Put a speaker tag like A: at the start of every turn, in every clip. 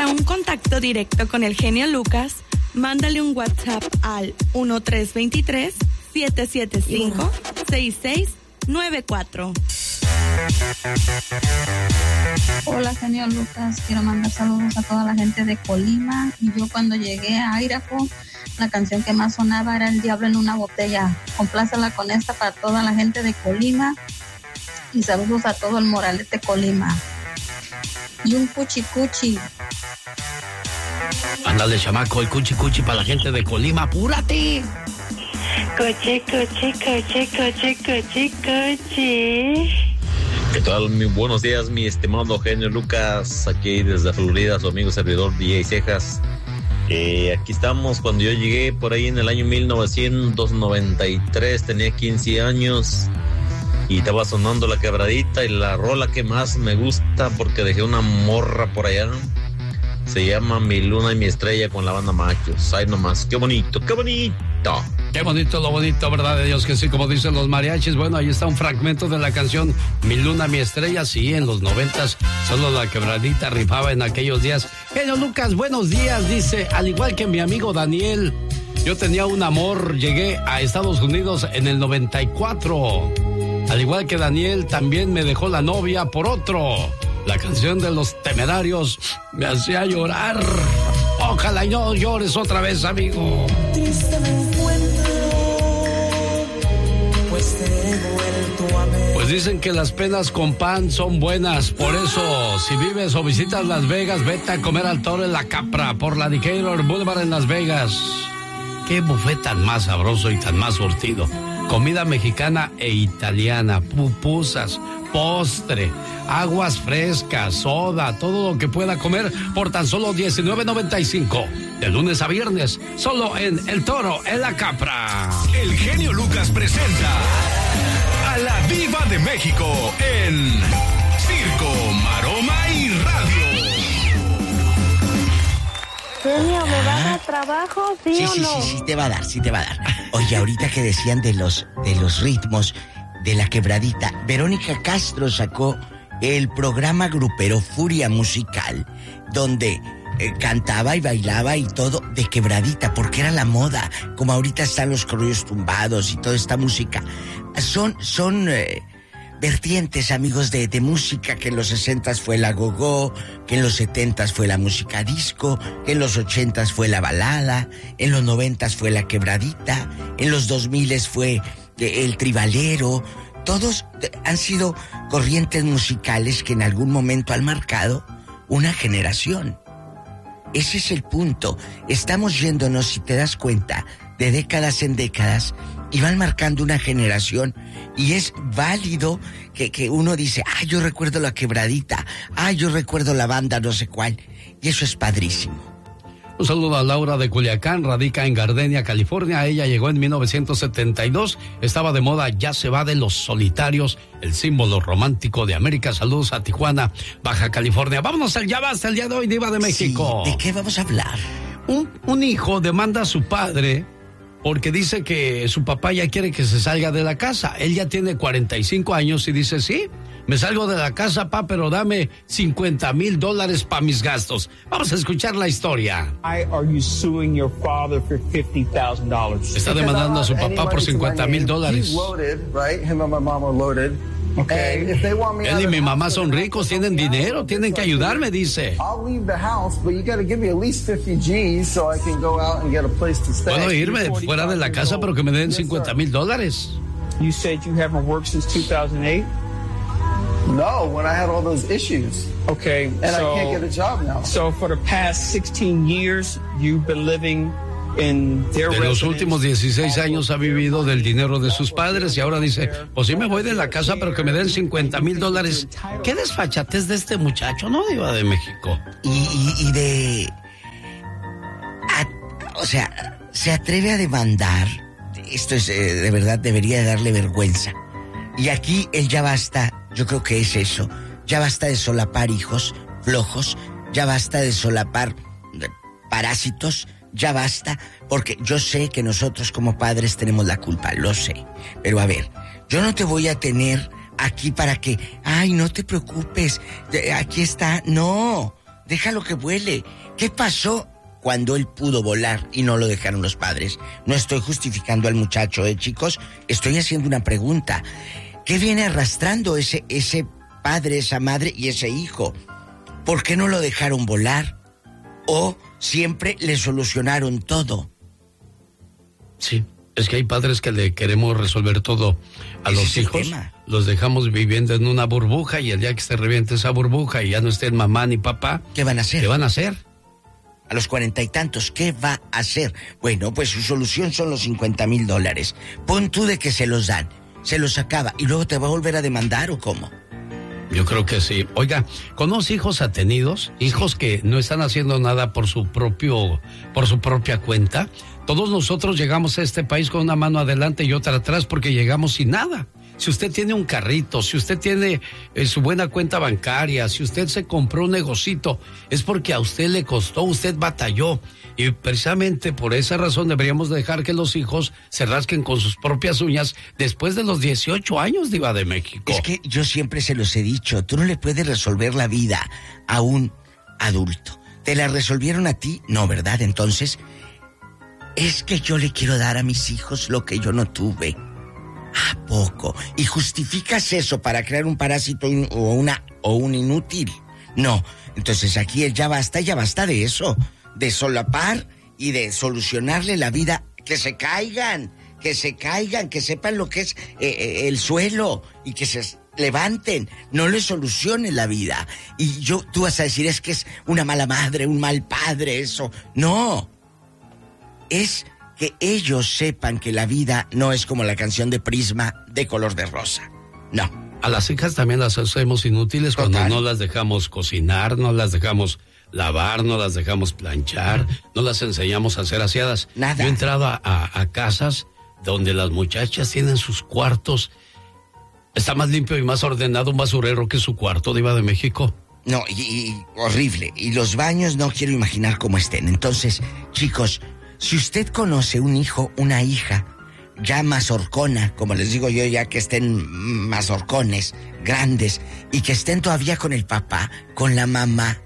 A: Para un contacto directo con el genio Lucas, mándale un WhatsApp al 1323-775-6694.
B: Hola, genio Lucas. Quiero mandar saludos a toda la gente de Colima. Y yo cuando llegué a Idaho, la canción que más sonaba era El Diablo en una Botella. Complácela con esta para toda la gente de Colima. Y saludos a todo el Moralete Colima. Y un cuchi cuchi.
C: Ándale, chamaco, el cuchi cuchi para la gente de Colima. ¡Apúrate!
D: Coche, coche, coche, coche, coche, coche.
E: ¿Qué tal? Muy buenos días, mi estimado genio Lucas. Aquí desde Florida, su amigo servidor DJ Cejas. Aquí estamos cuando yo llegué por ahí en el año 1993. Tenía 15 años y estaba sonando La Quebradita, y la rola que más me gusta porque dejé una morra por allá se llama Mi Luna y Mi Estrella con la banda Machos. Ay, nomás, qué bonito, qué bonito.
C: Qué bonito, lo bonito, ¿verdad de Dios que sí? Como dicen los mariachis. Bueno, ahí está un fragmento de la canción Mi Luna, Mi Estrella. Sí, en los 90s solo La Quebradita rifaba en aquellos días. Genio Lucas, buenos días, dice. Al igual que mi amigo Daniel, yo tenía un amor, llegué a Estados Unidos en el 94. Al igual que Daniel, también me dejó la novia por otro. La canción de Los Temerarios me hacía llorar. Ojalá y no llores otra vez, amigo.
F: Triste me encuentro, pues te he vuelto a ver.
C: Pues dicen que las penas con pan son buenas. Por eso, si vives o visitas Las Vegas, vete a comer al Toro en La Capra por la Decatur Boulevard en Las Vegas. Qué buffet tan más sabroso y tan más surtido. Comida mexicana e italiana, pupusas, postre, aguas frescas, soda, todo lo que pueda comer por tan solo $19.95. De lunes a viernes, solo en El Toro, en La Capra.
G: El genio Lucas presenta a la Diva de México en Circo, Maroma y Radio.
D: Genio, ¿me va a dar trabajo, sí o no?
H: Sí, te va a dar. Oye, ahorita que decían de los ritmos de La Quebradita, Verónica Castro sacó el programa grupero Furia Musical, donde cantaba y bailaba y todo de quebradita, porque era la moda, como ahorita están los corridos tumbados y toda esta música. Son vertientes, amigos, de música, que en los 60s fue la go-go, que en los 70s fue la música disco, que en los 80s fue la balada, en los 90s fue la quebradita, en los 2000s fue el tribalero. Todos han sido corrientes musicales que en algún momento han marcado una generación. Ese es el punto. Estamos yéndonos, si te das cuenta, de décadas en décadas, y van marcando una generación, y es válido que uno dice, yo recuerdo la quebradita, yo recuerdo la banda no sé cuál, y eso es padrísimo.
C: Un saludo a Laura de Culiacán, radica en Gardenia, California. Ella llegó en 1972, estaba de moda Ya se va de los solitarios, el símbolo romántico de América. Saludos a Tijuana, Baja California. Vámonos al Ya Basta el día de hoy, Diva de México.
H: Sí, ¿de qué vamos a hablar?
C: Un hijo demanda a su padre porque dice que su papá ya quiere que se salga de la casa. Él ya tiene 45 años y dice, sí, me salgo de la casa, pa, pero dame $50,000 para mis gastos. Vamos a escuchar la historia. Está demandando a su papá por $50,000.
I: Okay.
C: Él y mi mamá son ricos, tienen dinero, tienen que ayudarme, dice. Puedo irme fuera de la casa, pero que me den $50,000.
I: You said you haven't worked since 2008?
J: No, when I had all those issues.
I: Okay.
J: And I can't get a job now.
I: So for the past 16 years, you've been living in their
C: residence. De los últimos 16 años ha vivido del dinero de sus padres y ahora dice, pues sí me voy de la casa, pero que me den $50,000. Qué desfachatez de este muchacho, ¿no, Diva de México?
H: O sea, se atreve a demandar. Esto es, de verdad, debería darle vergüenza. Y aquí el ya basta, yo creo que es eso. Ya basta de solapar hijos flojos, ya basta de solapar parásitos, ya basta, porque yo sé que nosotros como padres tenemos la culpa, lo sé. Pero a ver, yo no te voy a tener aquí para que, no te preocupes, aquí está, no, déjalo que vuele. ¿Qué pasó cuando él pudo volar y no lo dejaron los padres? No estoy justificando al muchacho, chicos, estoy haciendo una pregunta. ¿Qué viene arrastrando ese padre, esa madre y ese hijo? ¿Por qué no lo dejaron volar? ¿O siempre le solucionaron todo?
C: Sí, es que hay padres que le queremos resolver todo a los hijos. Los dejamos viviendo en una burbuja y el día que se reviente esa burbuja y ya no estén mamá ni papá,
H: ¿qué van a hacer?
C: ¿Qué van a hacer?
H: A los 40 y tantos, ¿qué va a hacer? Bueno, pues su solución son los $50,000. Pon tú de que se los dan, se los acaba y luego te va a volver a demandar, ¿o cómo?
C: Yo creo que sí. Oiga, ¿con los hijos atenidos? Hijos que no están haciendo nada por su propia cuenta. Todos nosotros llegamos a este país con una mano adelante y otra atrás porque llegamos sin nada. Si usted tiene un carrito, si usted tiene su buena cuenta bancaria, si usted se compró un negocito, es porque a usted le costó, usted batalló. Y precisamente por esa razón deberíamos dejar que los hijos se rasquen con sus propias uñas después de los 18 años, Diva de México.
H: Es que yo siempre se los he dicho, tú no le puedes resolver la vida a un adulto. ¿Te la resolvieron a ti? No, ¿verdad? Entonces, es que yo le quiero dar a mis hijos lo que yo no tuve. ¿A poco? ¿Y justificas eso para crear un parásito o un inútil? No. Entonces aquí ya basta de eso. De solapar y de solucionarle la vida. Que se caigan, que sepan lo que es el suelo y que se levanten. No les solucionen la vida. Y tú vas a decir, es que es una mala madre, un mal padre, eso. No. Es que ellos sepan que la vida no es como la canción de Prisma de color de rosa. No.
C: A las hijas también las hacemos inútiles. Total. Cuando no las dejamos cocinar, no las dejamos lavar, no las dejamos planchar, no las enseñamos a ser aseadas.
H: Nada.
C: Yo he entrado a casas donde las muchachas tienen sus cuartos. Está más limpio y más ordenado un basurero que su cuarto, Diva de México.
H: No, y horrible. Y los baños no quiero imaginar cómo estén. Entonces, chicos, si usted conoce un hijo, una hija, ya mazorcona, como les digo yo, ya que estén mazorcones, grandes, y que estén todavía con el papá, con la mamá,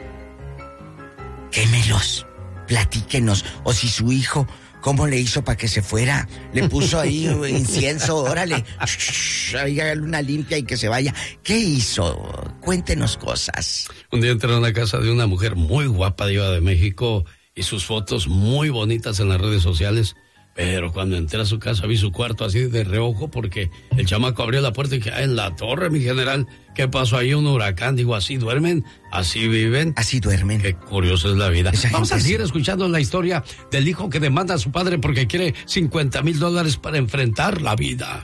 H: quémelos, platíquenos. O si su hijo, ¿cómo le hizo para que se fuera? Le puso ahí incienso, órale, hágale una limpia y que se vaya. ¿Qué hizo? Cuéntenos cosas.
C: Un día entré a una casa de una mujer muy guapa, Diva de México, y sus fotos muy bonitas en las redes sociales. Pero cuando entré a su casa vi su cuarto así de reojo porque el chamaco abrió la puerta y dije, en la torre, mi general, ¿qué pasó ahí? Un huracán. Digo, ¿así duermen? ¿Así viven?
H: Así duermen.
C: Qué curiosa es la vida. Vamos a seguir escuchando la historia del hijo que demanda a su padre porque quiere $50,000 para enfrentar la vida.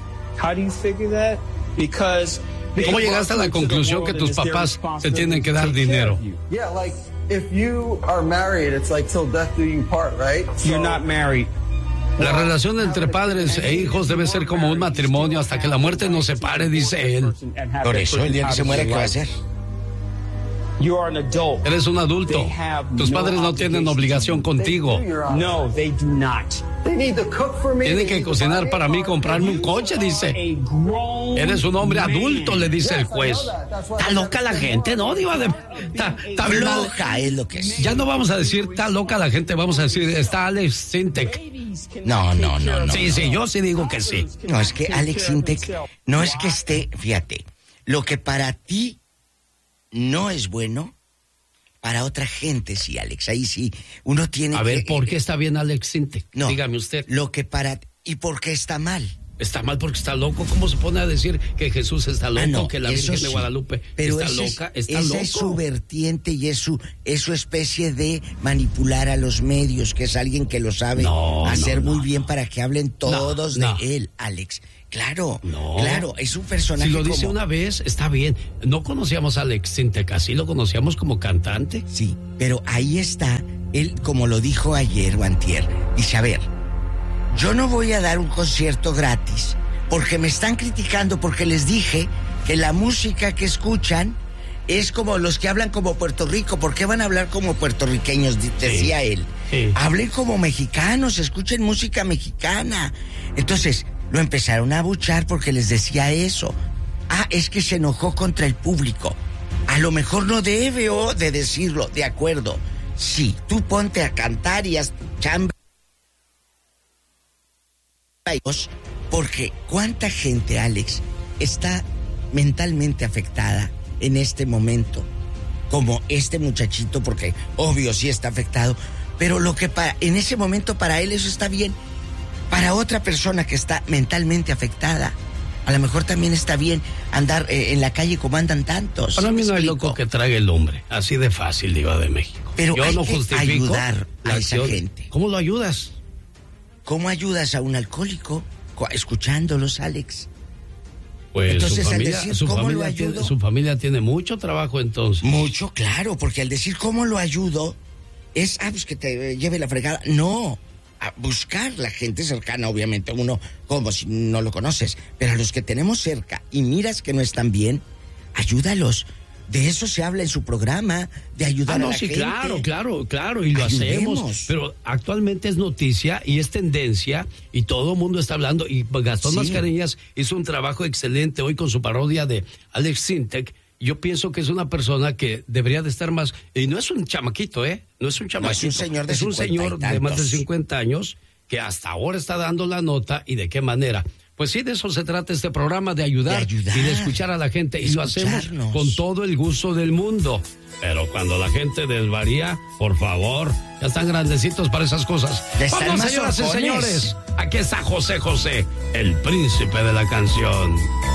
C: ¿Cómo llegaste a la conclusión que tus papás te tienen que dar dinero?
J: If you are married, it's like till death do you part, right?
I: You're not married.
C: La relación entre padres e hijos debe ser como un matrimonio hasta que la muerte nos separe, dice él.
H: Por eso, el día que se muera, ¿qué va a hacer?
I: You are an adult.
C: Eres un adulto. Tus padres no tienen obligación contigo.
I: No, they do not.
C: Tienen que cocinar para mí, comprarme un coche, dice. Eres un hombre adulto, le dice el juez. Está loca la gente, ¿no? Está
H: loca, es lo que es.
C: Ya no vamos a decir está loca la gente, vamos a decir está Alex Sintek.
H: No.
C: Sí, yo sí digo que sí.
H: No, es que Alex Sintek no es que esté, fíjate, lo que para ti no es bueno, para otra gente sí, Alex. Ahí sí, uno tiene
C: a ver, ¿por qué está bien Alex Sintek?
H: No,
C: dígame usted.
H: Lo que para... ¿Y por qué está mal?
C: Está mal porque está loco. ¿Cómo se pone a decir que Jesús está loco,
H: no,
C: que la Virgen de Guadalupe está loca? Está loco.
H: Esa es su vertiente y es su especie de manipular a los medios, que es alguien que lo sabe hacer muy bien para que hablen todos de él, Alex. Claro, es un personaje.
C: Si lo dice una vez, está bien. No conocíamos a Alex Sintek así, lo conocíamos como cantante.
H: Sí, pero ahí está, él como lo dijo ayer o antier, dice, a ver, yo no voy a dar un concierto gratis porque me están criticando porque les dije que la música que escuchan es como los que hablan como Puerto Rico. ¿Por qué van a hablar como puertorriqueños? Decía él. Sí. Hablen como mexicanos, escuchen música mexicana. Entonces, lo empezaron a abuchar porque les decía eso. Es que se enojó contra el público. a lo mejor no debe de decirlo, de acuerdo. Sí, tú ponte a cantar y haz chamba. Porque cuánta gente, Alex, está mentalmente afectada en este momento, como este muchachito, porque obvio sí está afectado, pero lo que en ese momento para él eso está bien. Para otra persona que está mentalmente afectada, a lo mejor también está bien andar en la calle como andan tantos.
C: Para mí no hay loco que trague el hombre, así de fácil, Diva de México.
H: Pero
C: yo
H: hay
C: no
H: que
C: justifico
H: ayudar a esa gente.
C: ¿Cómo lo ayudas?
H: ¿Cómo ayudas a un alcohólico? Escuchándolos, Alex.
C: Pues
H: entonces,
C: al
H: decir cómo lo ayudo,
C: su familia tiene mucho trabajo entonces.
H: Mucho, claro, porque al decir cómo lo ayudo es, pues que te lleve la fregada. No, a buscar la gente cercana, obviamente, uno como si no lo conoces, pero a los que tenemos cerca y miras que no están bien, ayúdalos. De eso se habla en su programa, de ayudar a la gente.
C: Claro, y lo hacemos. Pero actualmente es noticia y es tendencia y todo el mundo está hablando. Y Gastón Mascareñas hizo un trabajo excelente hoy con su parodia de Alex Sintek. Yo pienso que es una persona que debería de estar más... Y no es un chamaquito, No es un chamaquito.
H: No, es un señor de 50
C: Es un señor de más de 50 años que hasta ahora está dando la nota y de qué manera. Pues sí, de eso se trata este programa, de ayudar y de escuchar a la gente. Y lo hacemos con todo el gusto del mundo. Pero cuando la gente desvaría, por favor, ya están grandecitos para esas cosas. Vamos, señoras y señores, aquí está José José, el príncipe de la canción.